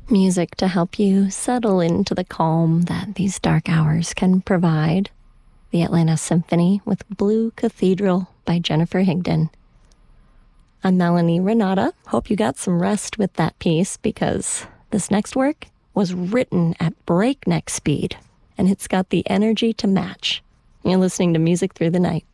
Music to help you settle into the calm that these dark hours can provide. The Atlanta Symphony with Blue Cathedral by Jennifer Higdon. I'm Melanie Renata. Hope you got some rest with that piece, because this next work was written at breakneck speed, and it's got the energy to match. You're listening to Music Through the Night.